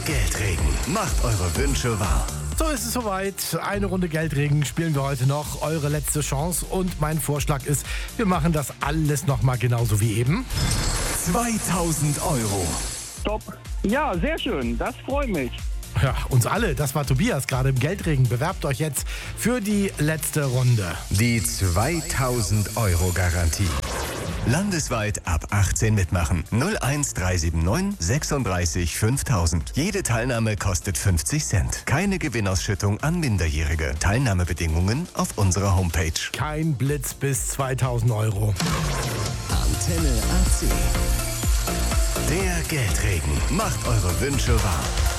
Geldregen. Macht eure Wünsche wahr. So ist es soweit. Eine Runde Geldregen spielen wir heute noch. Eure letzte Chance. Und mein Vorschlag ist, wir machen das alles nochmal genauso wie eben. 2000 Euro. Top. Ja, sehr schön. Das freut mich. Ja, uns alle. Das war Tobias gerade im Geldregen. Bewerbt euch jetzt für die letzte Runde. Die 2000 Euro Garantie. Landesweit ab 18 mitmachen. 01379 36 5000. Jede Teilnahme kostet 50 Cent. Keine Gewinnausschüttung an Minderjährige. Teilnahmebedingungen auf unserer Homepage. Kein Blitz bis 2000 Euro. Antenne AC. Der Geldregen. Macht eure Wünsche wahr.